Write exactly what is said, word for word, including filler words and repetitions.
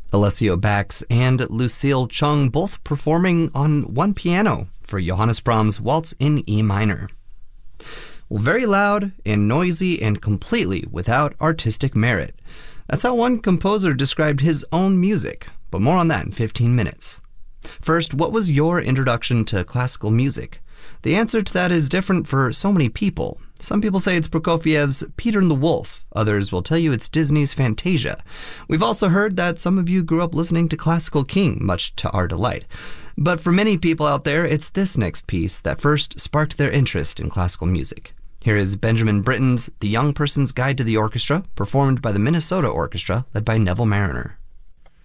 Alessio Bax and Lucille Chung both performing on one piano for Johannes Brahms' Waltz in E minor. Well, very loud and noisy and completely without artistic merit. That's how one composer described his own music, but more on that in fifteen minutes. First, what was your introduction to classical music? The answer to that is different for so many people. Some people say it's Prokofiev's Peter and the Wolf. Others will tell you it's Disney's Fantasia. We've also heard that some of you grew up listening to Classical King, much to our delight. But for many people out there, it's this next piece that first sparked their interest in classical music. Here is Benjamin Britten's The Young Person's Guide to the Orchestra, performed by the Minnesota Orchestra, led by Neville Mariner.